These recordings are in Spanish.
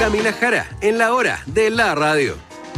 Camila Jara, en la hora de la radio.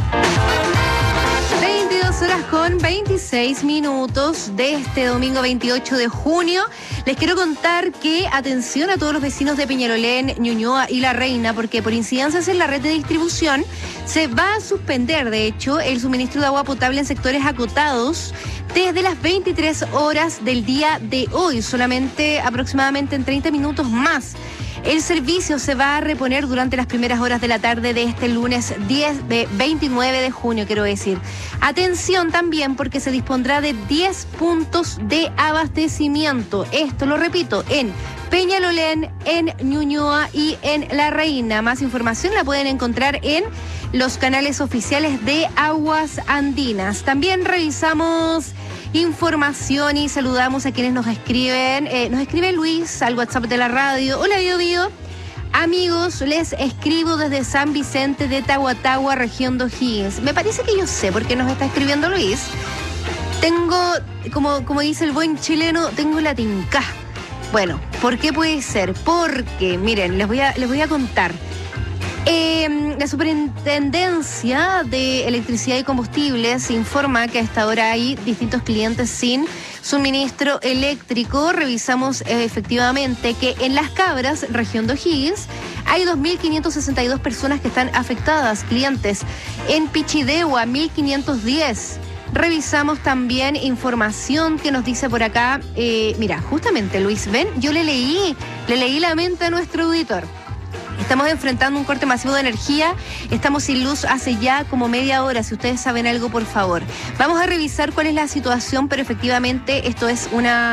22 horas con 26 minutos de este domingo 28 de junio. Les quiero contar que atención a todos los vecinos de Peñalolén, Ñuñoa y La Reina, porque por incidencias en la red de distribución se va a suspender, de hecho, el suministro de agua potable en sectores acotados desde las 23 horas del día de hoy, solamente aproximadamente en 30 minutos más. El servicio se va a reponer durante las primeras horas de la tarde de este lunes 29 de junio, quiero decir. Atención también porque se dispondrá de 10 puntos de abastecimiento. Esto lo repito, en Peñalolén, en Ñuñoa y en La Reina. Más información la pueden encontrar en los canales oficiales de Aguas Andinas. También revisamos información y saludamos a quienes nos escriben. Nos escribe Luis al WhatsApp de la radio. Hola, Bio. Amigos, les escribo desde San Vicente de Tahuatahua, región de O'Higgins. Me parece que yo sé por qué nos está escribiendo Luis. Tengo, como dice el buen chileno, tengo la tinca. Bueno, ¿por qué puede ser? Porque, miren, les voy a contar. La Superintendencia de Electricidad y Combustibles informa que a esta hora hay distintos clientes sin suministro eléctrico. Revisamos efectivamente que en Las Cabras, región de O'Higgins, hay 2.562 personas que están afectadas, clientes. En Pichidegua, 1.510. Revisamos también información que nos dice por acá, mira, justamente Luis, ven, yo le leí la mente a nuestro auditor. Estamos enfrentando un corte masivo de energía, estamos sin luz hace ya como media hora, si ustedes saben algo, por favor. Vamos a revisar cuál es la situación, pero efectivamente esto es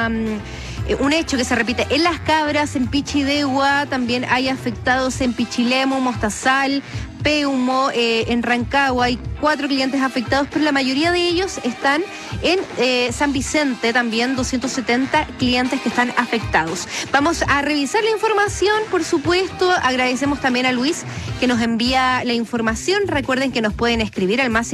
un hecho que se repite en Las Cabras, en Pichidegua, también hay afectados en Pichilemu, Mostazal, Peumo, en Rancagua. Hay 4 clientes afectados, pero la mayoría de ellos están en San Vicente, también 270 clientes que están afectados. Vamos a revisar la información, por supuesto. Agradecemos también a Luis que nos envía la información. Recuerden que nos pueden escribir al más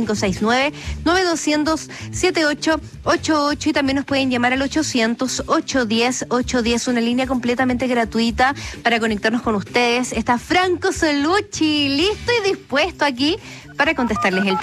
569-9200-7888 y también nos pueden llamar al 800-810-810, una línea completamente gratuita para conectarnos con ustedes. Está Franco Solucci, listo y dispuesto aquí para contestarles el